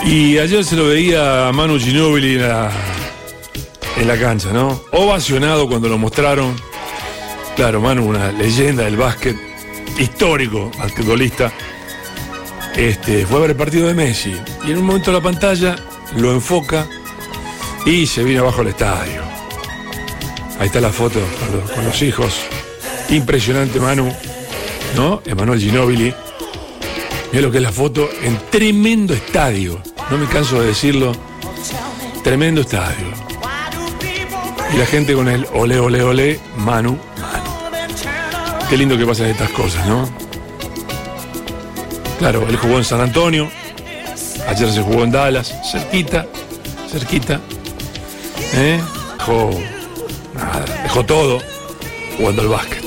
Y ayer se lo veía a Manu Ginóbili en la cancha, ¿no? Ovacionado cuando lo mostraron. Claro, Manu, una leyenda del básquet, histórico basquetbolista. Fue a ver el partido de Messi. Y en un momento la pantalla lo enfoca y se viene abajo al estadio. Ahí está la foto con los hijos. Impresionante, Manu, ¿no? Emanuel Ginóbili. Mira lo que es la foto en tremendo estadio. No me canso de decirlo. Tremendo estadio. Y la gente con el ole, ole, ole, Manu, Manu. Qué lindo que pasan estas cosas, ¿no? Claro, él jugó en San Antonio. Ayer se jugó en Dallas. Cerquita. Dejó todo jugando al básquet.